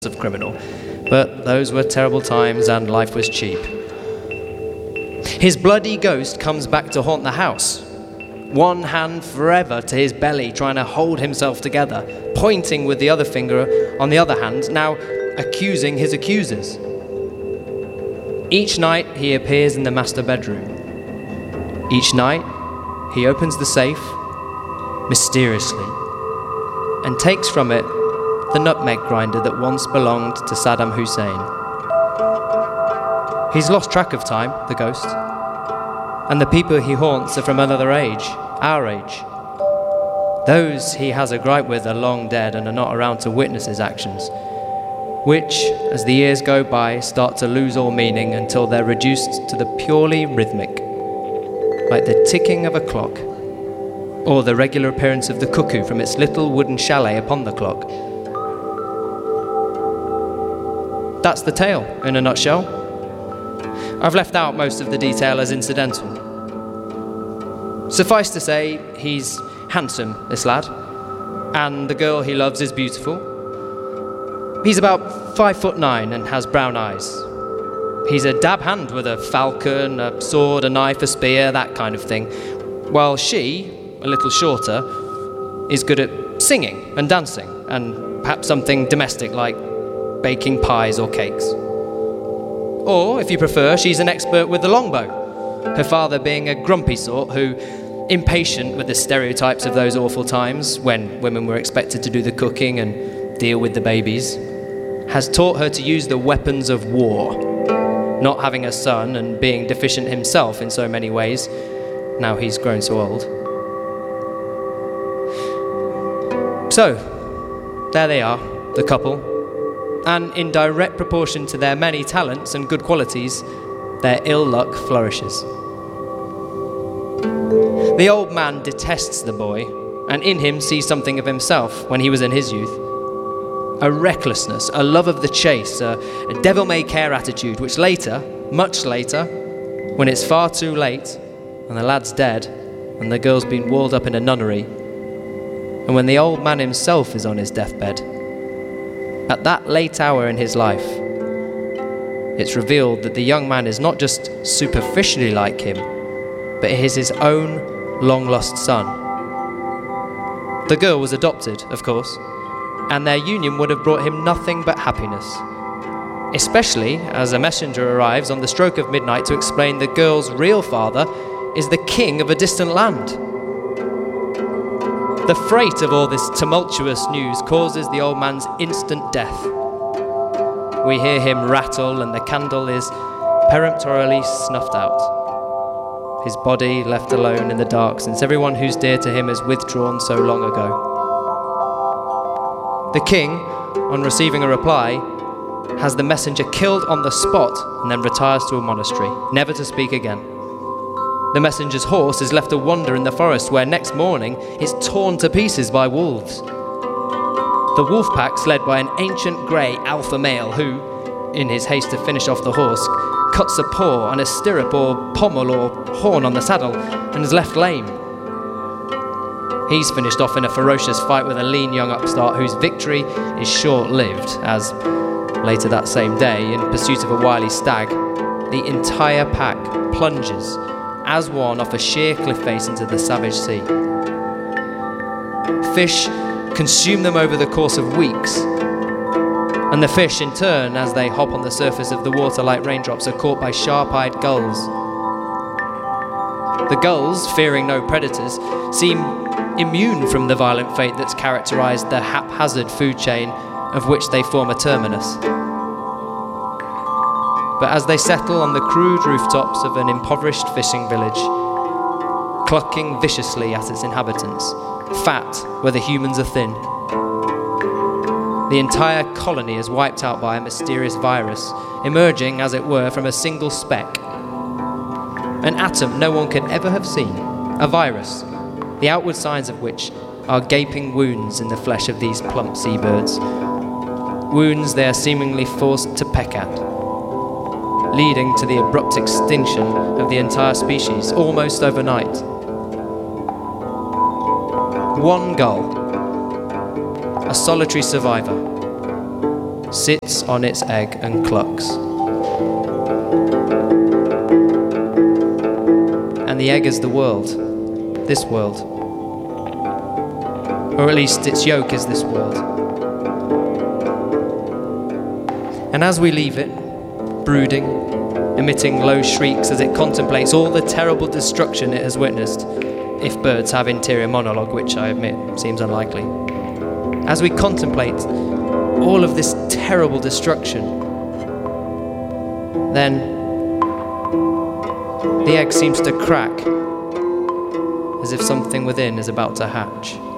of criminal. But those were terrible times and life was cheap. His bloody ghost comes back to haunt the house. One hand forever to his belly, trying to hold himself together, pointing with the other finger on the other hand, now accusing his accusers. Each night he appears in the master bedroom. Each night he opens the safe, mysteriously, and takes from it the nutmeg grinder that once belonged to Saddam Hussein. He's lost track of time, the ghost, and the people he haunts are from another age, our age. Those he has a gripe with are long dead and are not around to witness his actions, which, as the years go by, start to lose all meaning until they're reduced to the purely rhythmic, like the ticking of a clock, or the regular appearance of the cuckoo from its little wooden chalet upon the clock. That's the tale, in a nutshell. I've left out most of the detail as incidental. Suffice to say, he's handsome, this lad, and the girl he loves is beautiful. He's about 5'9" and has brown eyes. He's a dab hand with a falcon, a sword, a knife, a spear, that kind of thing, while she, a little shorter, is good at singing and dancing, and perhaps something domestic like baking pies or cakes. Or, if you prefer, she's an expert with the longbow, her father being a grumpy sort who, impatient with the stereotypes of those awful times when women were expected to do the cooking and deal with the babies, has taught her to use the weapons of war, not having a son and being deficient himself in so many ways, now he's grown so old. So, there they are, the couple. And in direct proportion to their many talents and good qualities, their ill luck flourishes. The old man detests the boy, and in him sees something of himself when he was in his youth. A recklessness, a love of the chase, a devil-may-care attitude, which later, much later, when it's far too late, and the lad's dead, and the girl's been walled up in a nunnery, and when the old man himself is on his deathbed, at that late hour in his life, it's revealed that the young man is not just superficially like him, but is his own long-lost son. The girl was adopted, of course, and their union would have brought him nothing but happiness, especially as a messenger arrives on the stroke of midnight to explain the girl's real father is the king of a distant land. The freight of all this tumultuous news causes the old man's instant death. We hear him rattle and the candle is peremptorily snuffed out. His body left alone in the dark since everyone who's dear to him has withdrawn so long ago. The king, on receiving a reply, has the messenger killed on the spot and then retires to a monastery, never to speak again. The messenger's horse is left to wander in the forest where next morning it's torn to pieces by wolves. The wolf pack's led by an ancient grey alpha male who, in his haste to finish off the horse, cuts a paw on a stirrup or pommel or horn on the saddle and is left lame. He's finished off in a ferocious fight with a lean young upstart whose victory is short-lived as, later that same day, in pursuit of a wily stag, the entire pack plunges as one off a sheer cliff face into the savage sea. Fish consume them over the course of weeks, and the fish in turn, as they hop on the surface of the water like raindrops, are caught by sharp-eyed gulls. The gulls, fearing no predators, seem immune from the violent fate that's characterized the haphazard food chain of which they form a terminus. But as they settle on the crude rooftops of an impoverished fishing village, clucking viciously at its inhabitants, fat where the humans are thin, the entire colony is wiped out by a mysterious virus, emerging, as it were, from a single speck. An atom no one can ever have seen, a virus, the outward signs of which are gaping wounds in the flesh of these plump seabirds, wounds they are seemingly forced to peck at, leading to the abrupt extinction of the entire species, almost overnight. One gull, a solitary survivor, sits on its egg and clucks. And the egg is the world, this world. Or at least its yolk is this world. And as we leave it, brooding, emitting low shrieks as it contemplates all the terrible destruction it has witnessed, if birds have interior monologue, which I admit seems unlikely. As we contemplate all of this terrible destruction, then the egg seems to crack, as if something within is about to hatch.